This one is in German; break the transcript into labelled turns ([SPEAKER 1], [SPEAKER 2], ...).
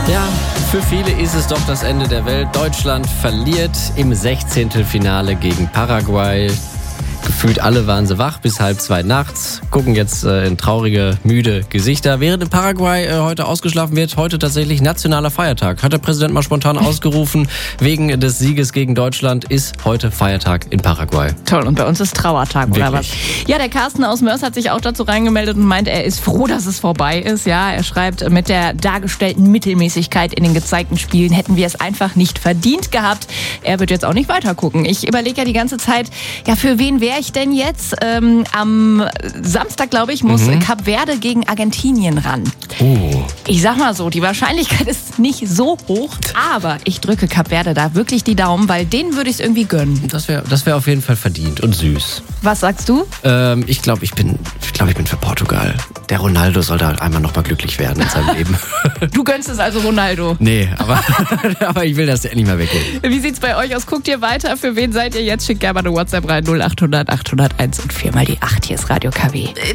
[SPEAKER 1] Ja, für viele ist es doch das Ende der Welt. Deutschland verliert im 16. Finale gegen Paraguay. Gefühlt alle waren sie wach bis 1:30 nachts, gucken jetzt in traurige, müde Gesichter. Während in Paraguay heute ausgeschlafen wird, heute tatsächlich nationaler Feiertag. Hat der Präsident mal spontan ausgerufen, wegen des Sieges gegen Deutschland ist heute Feiertag in Paraguay.
[SPEAKER 2] Toll, und bei uns ist Trauertag,
[SPEAKER 1] Wirklich?
[SPEAKER 2] oder was? Ja, der Carsten aus Mörs hat sich auch dazu reingemeldet und meint, er ist froh, dass es vorbei ist. Ja, er schreibt, mit der dargestellten Mittelmäßigkeit in den gezeigten Spielen hätten wir es einfach nicht verdient gehabt. Er wird jetzt auch nicht weiter gucken. Ich überlege ja die ganze Zeit, ja, für wen wäre ich denn jetzt? Am Samstag, glaube ich, muss Kap Verde gegen Argentinien ran. Ich sag mal so, die Wahrscheinlichkeit ist nicht so hoch, aber ich drücke Kap Verde da wirklich die Daumen, weil denen würde ich es irgendwie gönnen.
[SPEAKER 1] Das wär auf jeden Fall verdient und süß.
[SPEAKER 2] Was sagst du?
[SPEAKER 1] Ich glaube, ich bin für Portugal. Der Ronaldo soll da einmal noch mal glücklich werden in seinem Leben.
[SPEAKER 2] Du gönnst es also Ronaldo.
[SPEAKER 1] Nee, aber ich will, dass der endlich mal weggeht.
[SPEAKER 2] Wie sieht's bei euch aus? Guckt ihr weiter? Für wen seid ihr jetzt? Schickt gerne mal eine WhatsApp rein. 0800 801 und 4 mal die 8. Hier ist Radio KW.